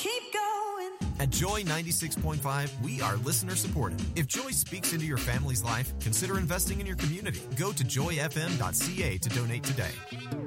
keep going. At Joy 96.5, we are listener supported. If Joy speaks into your family's life, consider investing in your community. Go to joyfm.ca to donate today.